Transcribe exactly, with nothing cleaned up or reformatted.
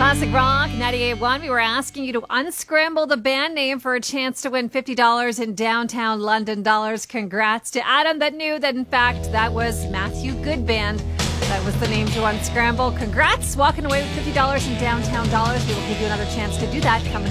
Classic Rock ninety-eight point one. We were asking you to unscramble the band name for a chance to win fifty dollars in downtown London dollars. Congrats to Adam that knew that, in fact, that was Matthew Goodband. That was the name to unscramble. Congrats, walking away with fifty dollars in downtown dollars. We will give you another chance to do that coming up.